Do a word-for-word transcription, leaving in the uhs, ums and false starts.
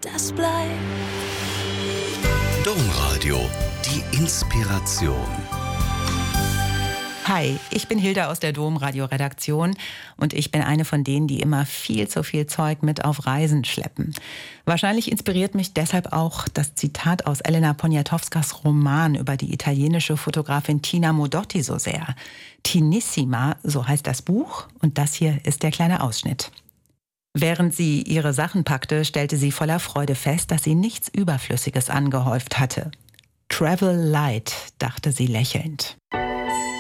das bleibt. Domradio, die Inspiration. Hi, ich bin Hilda aus der Domradio-Redaktion und ich bin eine von denen, die immer viel zu viel Zeug mit auf Reisen schleppen. Wahrscheinlich inspiriert mich deshalb auch das Zitat aus Elena Poniatowskas Roman über die italienische Fotografin Tina Modotti so sehr. Tinissima, so heißt das Buch, und das hier ist der kleine Ausschnitt. Während sie ihre Sachen packte, stellte sie voller Freude fest, dass sie nichts Überflüssiges angehäuft hatte. Travel light, dachte sie lächelnd.